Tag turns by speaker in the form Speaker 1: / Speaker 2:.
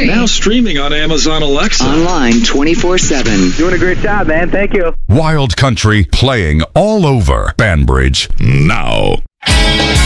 Speaker 1: Country.
Speaker 2: Now streaming on Amazon Alexa.
Speaker 3: Online 24/7.
Speaker 4: Doing a great job, man. Thank you.
Speaker 5: Wild Country playing all over Banbridge now.